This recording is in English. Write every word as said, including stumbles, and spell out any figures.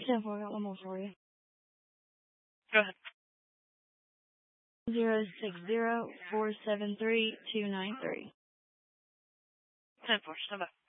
ten four, I got one more for you. Go ahead. Zero six zero four seven three two nine three. ten four, stand by.